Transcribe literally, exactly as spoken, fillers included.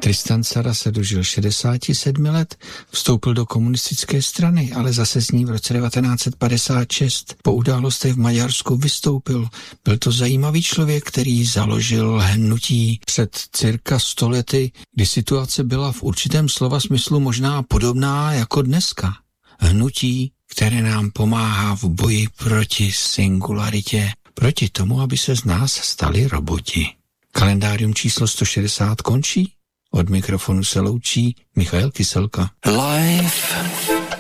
Tristan Tzara se dožil šedesáti sedmi let, vstoupil do komunistické strany, ale zase z ní v roce devatenáct set padesát šest po událostech v Maďarsku vystoupil. Byl to zajímavý člověk, který založil hnutí před cirka sto lety, kdy situace byla v určitém slova smyslu možná podobná jako dneska. Hnutí, které nám pomáhá v boji proti singularitě, proti tomu, aby se z nás stali roboti. Kalendárium číslo sto šedesát končí. Od mikrofonu se loučí Michael Kyselka. Live